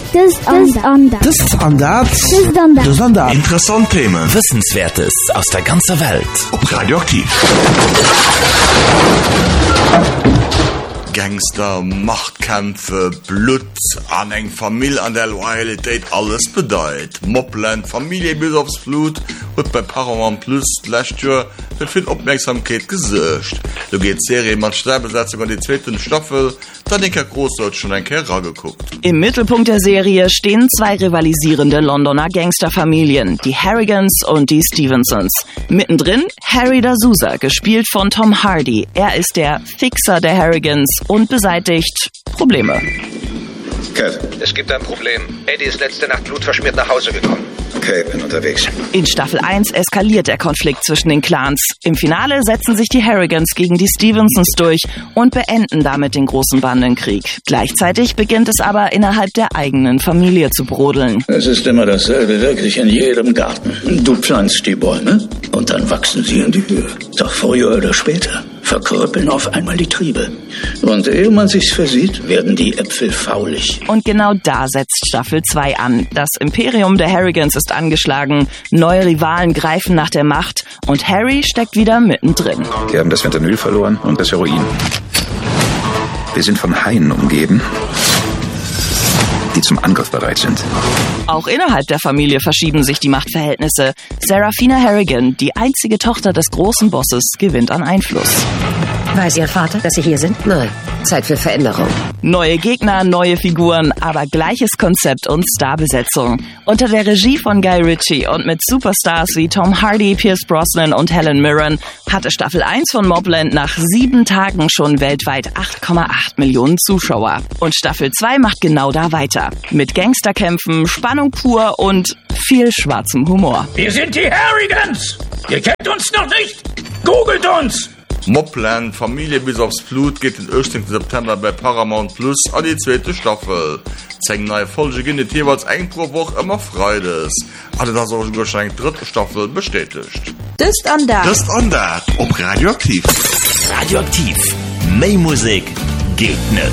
Das Standard. Interessante Themen. Wissenswertes aus der ganzen Welt. Ob Radioaktiv. Gangster, Machtkämpfe, Blut, an eng Familie an der Loyalität, alles bedeutet. Mobland, Familie bis aufs Blut, wird bei Paramount Plus last year für viel Aufmerksamkeit gesucht. Da geht Serie mit Sterbesetzung an die zweite Staffel, dann denke ich groß hat schon ein Kerl geguckt. Im Mittelpunkt der Serie stehen zwei rivalisierende Londoner Gangsterfamilien, die Harrigans und die Stevensons. Mittendrin Harry D'Souza, gespielt von Tom Hardy. Er ist der Fixer der Harrigans und beseitigt Probleme. Kev, es gibt ein Problem. Eddie ist letzte Nacht blutverschmiert nach Hause gekommen. Okay, bin unterwegs. In Staffel 1 eskaliert der Konflikt zwischen den Clans. Im Finale setzen sich die Harrigans gegen die Stevensons durch und beenden damit den großen Bandenkrieg. Gleichzeitig beginnt es aber innerhalb der eigenen Familie zu brodeln. Es ist immer dasselbe, wirklich in jedem Garten. Du pflanzt die Bäume und dann wachsen sie in die Höhe. Doch früher oder später verkrüppeln auf einmal die Triebe. Und ehe man sich's versieht, werden die Äpfel faulig. Und genau da setzt Staffel 2 an. Das Imperium der Harrigans ist angeschlagen, neue Rivalen greifen nach der Macht und Harry steckt wieder mittendrin. Wir haben das Fentanyl verloren und das Heroin. Wir sind von Haien umgeben, die zum Angriff bereit sind. Auch innerhalb der Familie verschieben sich die Machtverhältnisse. Serafina Harrigan, die einzige Tochter des großen Bosses, gewinnt an Einfluss. Weiß Ihr Vater, dass Sie hier sind? Nein. Zeit für Veränderung. Neue Gegner, neue Figuren, aber gleiches Konzept und Starbesetzung. Unter der Regie von Guy Ritchie und mit Superstars wie Tom Hardy, Pierce Brosnan und Helen Mirren hatte Staffel 1 von Mobland nach 7 Tagen schon weltweit 8,8 Millionen Zuschauer. Und Staffel 2 macht genau da weiter. Mit Gangsterkämpfen, Spannung pur und viel schwarzem Humor. Wir sind die Harrigans! Ihr kennt uns noch nicht? Googelt uns! Mobland, Familie bis aufs Blut geht den 1. September bei Paramount Plus an die zweite Staffel. Zeigen neue Folge gehen jeweils ein pro Woche immer Freitags. Also das auch wahrscheinlich dritte Staffel bestätigt. Das Standard. Ob Radioaktiv. Radioaktiv. Mehr Musik geht nicht.